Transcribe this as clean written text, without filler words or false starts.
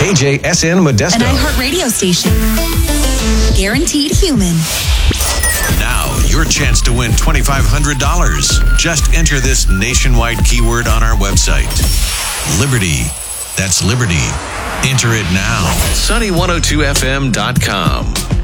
KJSN Modesto. An iHeart radio station. Guaranteed human. Now, your chance to win $2,500. Just enter this nationwide keyword on our website. Liberty. That's Liberty. Enter it now. Sunny102fm.com.